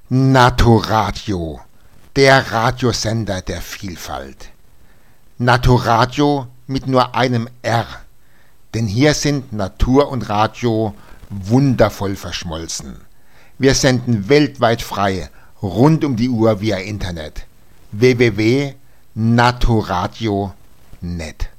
Natoradio, der Radiosender der Vielfalt. Natoradio mit nur einem R, denn hier sind Natur und Radio wundervoll verschmolzen. Wir senden weltweit frei, rund um die Uhr via Internet. www.natoradio.net